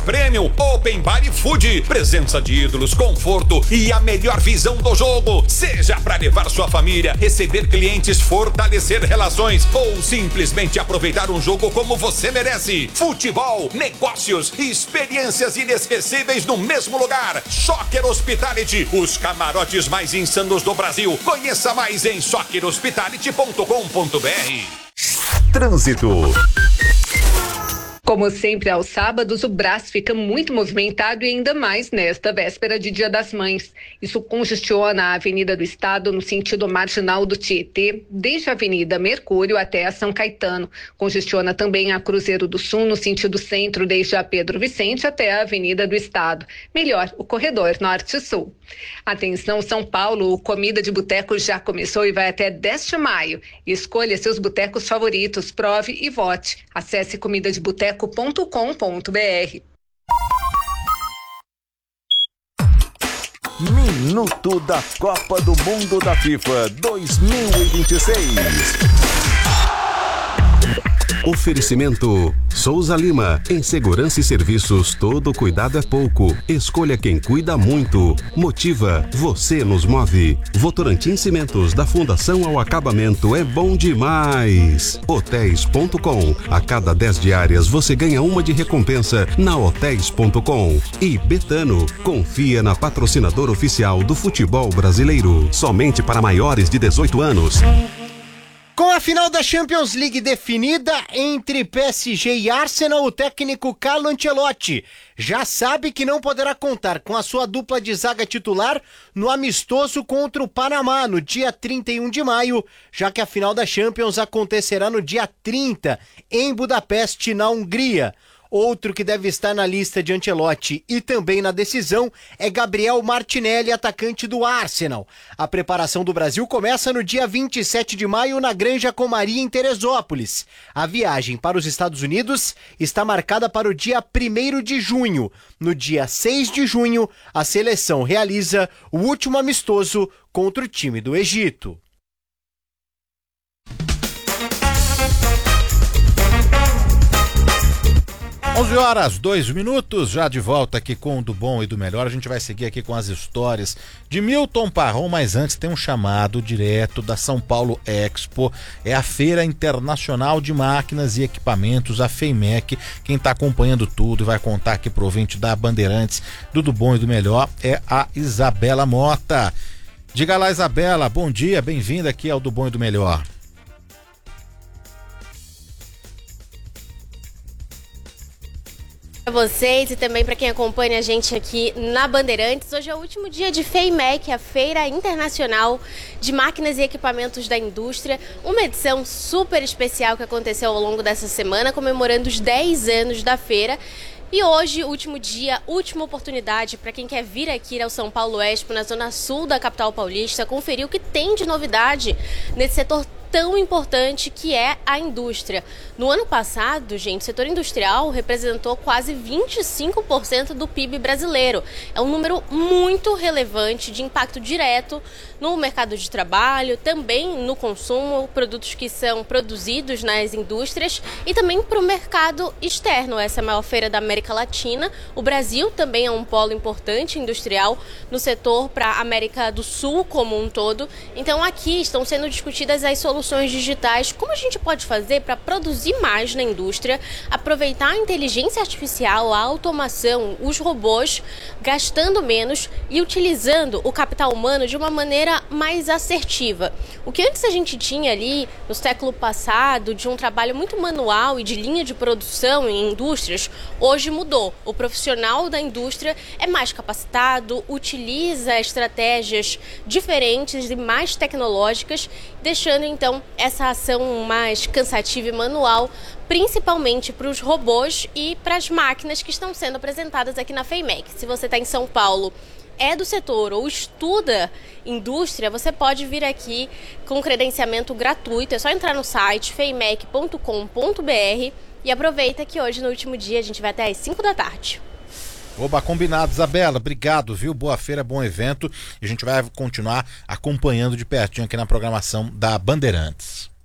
Premium, Open Bar e Food, presença de ídolos, conforto e a melhor visão do jogo. Seja para levar sua família, receber clientes, fortalecer relações ou simplesmente aproveitar um jogo como você merece. Futebol, negócios e experiências inesquecíveis no mesmo lugar. Soccer Hospitality, os camarotes mais insanos do Brasil. Conheça mais em soccerhospitality.com.br. Trânsito. Como sempre, aos sábados, o Brás fica muito movimentado e ainda mais nesta véspera de Dia das Mães. Isso congestiona a Avenida do Estado no sentido marginal do Tietê, desde a Avenida Mercúrio até a São Caetano. Congestiona também a Cruzeiro do Sul no sentido centro, desde a Pedro Vicente até a Avenida do Estado. Melhor, o corredor norte-sul. Atenção, São Paulo, o Comida de Boteco já começou e vai até 10 de maio. Escolha seus botecos favoritos, prove e vote. Acesse comidadeboteco.com.br. Minuto da Copa do Mundo da FIFA 2026. Oferecimento Souza Lima. Em segurança e serviços, todo cuidado é pouco. Escolha quem cuida muito. Motiva, você nos move. Votorantim Cimentos, da Fundação ao Acabamento, é bom demais. Hotéis.com. A cada 10 diárias você ganha uma de recompensa na Hotéis.com. E Betano, confia na patrocinadora oficial do futebol brasileiro. Somente para maiores de 18 anos. Com a final da Champions League definida entre PSG e Arsenal, o técnico Carlo Ancelotti já sabe que não poderá contar com a sua dupla de zaga titular no amistoso contra o Panamá no dia 31 de maio, já que a final da Champions acontecerá no dia 30 em Budapeste, na Hungria. Outro que deve estar na lista de Ancelotti e também na decisão é Gabriel Martinelli, atacante do Arsenal. A preparação do Brasil começa no dia 27 de maio na Granja Comari, em Teresópolis. A viagem para os Estados Unidos está marcada para o dia 1º de junho. No dia 6 de junho, a seleção realiza o último amistoso contra o time do Egito. 11h02, já de volta aqui com o Do Bom e do Melhor. A gente vai seguir aqui com as histórias de Milton Parron, mas antes tem um chamado direto da São Paulo Expo. É a Feira Internacional de Máquinas e Equipamentos, a FEIMEC. Quem está acompanhando tudo e vai contar aqui pro ouvinte da Bandeirantes do Bom e do Melhor é a Isabela Mota. Diga lá, Isabela, bom dia, bem-vinda aqui ao Do Bom e do Melhor. Para vocês e também para quem acompanha a gente aqui na Bandeirantes. Hoje é o último dia de FEIMEC, a Feira Internacional de Máquinas e Equipamentos da Indústria, uma edição super especial que aconteceu ao longo dessa semana, comemorando os 10 anos da feira. E hoje, último dia, última oportunidade para quem quer vir aqui ao São Paulo Expo, na zona sul da capital paulista, conferir o que tem de novidade nesse setor tão importante que é a indústria. No ano passado, gente, o setor industrial representou quase 25% do PIB brasileiro. É um número muito relevante, de impacto direto no mercado de trabalho, também no consumo, produtos que são produzidos nas indústrias e também para o mercado externo. Essa é a maior feira da América Latina. O Brasil também é um polo importante industrial no setor para a América do Sul como um todo. Então aqui estão sendo discutidas as soluções digitais, como a gente pode fazer para produzir mais na indústria, aproveitar a inteligência artificial, a automação, os robôs, gastando menos e utilizando o capital humano de uma maneira mais assertiva. O que antes a gente tinha ali no século passado, de um trabalho muito manual e de linha de produção em indústrias, hoje mudou. O profissional da indústria é mais capacitado, utiliza estratégias diferentes e mais tecnológicas, deixando então essa ação mais cansativa e manual, principalmente para os robôs e para as máquinas que estão sendo apresentadas aqui na FEIMEC. Se você está em São Paulo, é do setor ou estuda indústria, você pode vir aqui com credenciamento gratuito. É só entrar no site feimec.com.br e aproveita que hoje, no último dia, a gente vai até às 5 da tarde. Oba, combinado, Isabela, obrigado, viu? Boa feira, bom evento. E a gente vai continuar acompanhando de pertinho aqui na programação da Bandeirantes.